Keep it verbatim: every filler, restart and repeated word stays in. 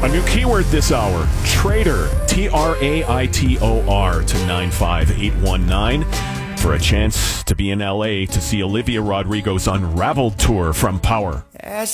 A new keyword this hour, Traitor, T R A I T O R, to nine five eight one nine for a chance to be in L A to see Olivia Rodrigo's Unraveled tour from Power. As